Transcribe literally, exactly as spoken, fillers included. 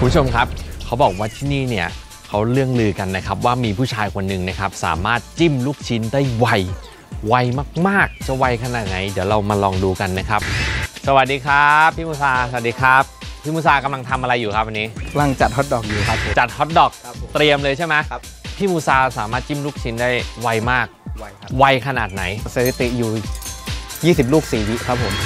คุณผู้ชมครับเขาบอกว่าที่นี่เนี่ยเขาเรื่องลือกันนะครับว่ามีผู้ชายคนหนึ่งนะครับสามารถจิ้มลูกชิ้นได้ไวไวมากๆจะไวขนาดไหนเดี๋ยวเรามาลองดูกันนะครับสวัสดีครับพี่มูซาสวัสดีครับพี่มูซากำลังทำอะไรอยู่ครับวันนี้กำลังจัดฮอทดอกอยู่ครับจัดฮอทดอกเตรียมเลยใช่ไหมครับพี่มูซาสามารถจิ้มลูกชิ้นได้ไวมากไวครับไวขนาดไหนสถิติอยู่ยี่สิบลูกสี่วิครับผม